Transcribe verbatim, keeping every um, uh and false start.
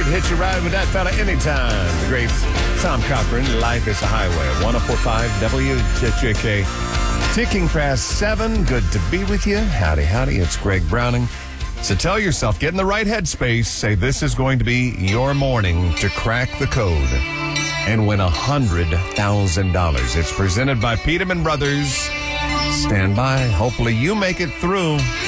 hitch a ride with that fella anytime. The great Tom Cochran, Life is a Highway, one oh four point five W J K. Ticking past seven, good to be with you. Howdy, howdy, it's Greg Browning. So tell yourself, get in the right headspace, say this is going to be your morning to crack the code and win one hundred thousand dollars. It's presented by Peterman Brothers. Stand by. Hopefully you make it through.